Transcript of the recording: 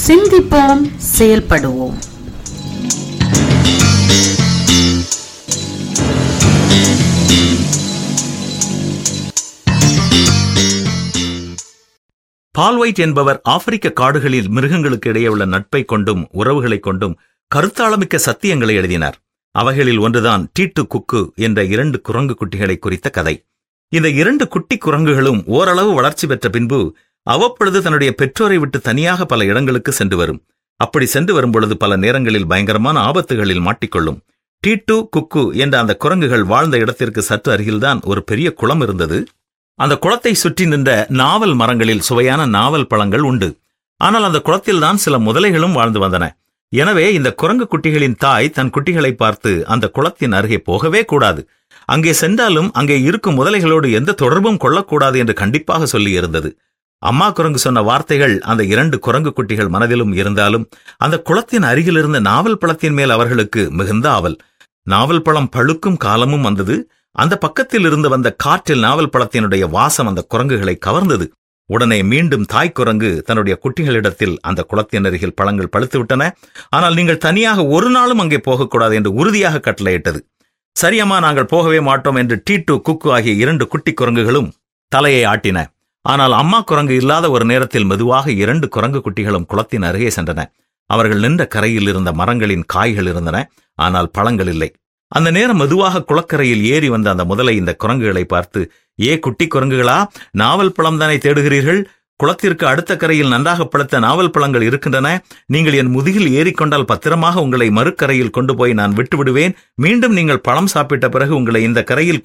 சிந்திப்போம், செயல்படுவோம். பால் ஒயிட் என்பவர் ஆப்பிரிக்க காடுகளில் மிருகங்களுக்கு இடையே உள்ள நட்பை கொண்டும் உறவுகளைக் கொண்டும் கருத்தாளமிக்க சத்தியங்களை எழுதினார். அவைகளில் ஒன்றுதான் டீட்டு குக்கு என்ற 2 குரங்கு குட்டிகளை குறித்த கதை. இந்த 2 குட்டி குரங்குகளும் ஓரளவு வளர்ச்சி பெற்ற பின்பு அவ்வப்பொழுது தன்னுடைய பெற்றோரை விட்டு தனியாக பல இடங்களுக்கு சென்று வரும். அப்படி சென்று வரும்பொழுது பல நேரங்களில் பயங்கரமான ஆபத்துகளில் மாட்டிக்கொள்ளும். டீட்டு குக்கு என்ற அந்த குரங்குகள் வாழ்ந்த இடத்திற்கு சற்று அருகில்தான் ஒரு பெரிய குளம் இருந்தது. அந்த குளத்தை சுற்றி நின்ற நாவல் மரங்களில் சுவையான நாவல் பழங்கள் உண்டு. ஆனால் அந்த குளத்தில்தான் சில முதலைகளும் வாழ்ந்து வந்தன. எனவே இந்த குரங்கு குட்டிகளின் தாய் தன் குட்டிகளை பார்த்து அந்த குளத்தின் அருகே போகவே கூடாது, அங்கே சென்றாலும் அங்கே இருக்கும் முதலைகளோடு எந்த தொடர்பும் கொள்ளக்கூடாது என்று கண்டிப்பாக சொல்லி இருந்தது. அம்மா குரங்கு சொன்ன வார்த்தைகள் அந்த 2 குரங்கு குட்டிகள் மனதிலும் இருந்தாலும் அந்த குளத்தின் அருகிலிருந்த நாவல் பழத்தின் மேல் அவர்களுக்கு மிகுந்த ஆவல். நாவல் பழம் பழுக்கும் காலமும் வந்தது. அந்த பக்கத்தில் இருந்து வந்த காற்றில் நாவல் பழத்தினுடைய வாசம் அந்த குரங்குகளை கவர்ந்தது. உடனே மீண்டும் தாய் குரங்கு தன்னுடைய குட்டிகளிடத்தில் அந்த குளத்தின் அருகில் பழங்கள் பழுத்துவிட்டன, ஆனால் நீங்கள் தனியாக ஒரு நாளும் அங்கே போகக்கூடாது என்று உறுதியாக கட்டளையிட்டது. சரியம்மா, நாங்கள் போகவே மாட்டோம் என்று டீட்டு குக்கு ஆகிய 2 குட்டி குரங்குகளும் தலையை ஆட்டின. ஆனால் அம்மா குரங்கு இல்லாத ஒரு நேரத்தில் மெதுவாக 2 குரங்கு குட்டிகளும் குளத்தின் அருகே சென்றன. அவர்கள் நின்ற கரையில் இருந்த மரங்களின் காய்கள் இருந்தன, ஆனால் பழங்கள் இல்லை. அந்த நேரம் மெதுவாக குளக்கரையில் ஏறி வந்த அந்த முதலை இந்த குரங்குகளை பார்த்து, ஏ குட்டி குரங்குகளா, நாவல் பழம் தானே தேடுகிறீர்கள்? குளத்திற்கு அடுத்த கரையில் நன்றாக பழுத்த நாவல் பழங்கள் இருக்கின்றன. நீங்கள் என் முதுகில் ஏறிக்கொண்டால் பத்திரமாக உங்களை மறுக்கரையில் கொண்டு போய் நான் விட்டுவிடுவேன். மீண்டும் நீங்கள் பழம் சாப்பிட்ட பிறகு உங்களை இந்த கரையில்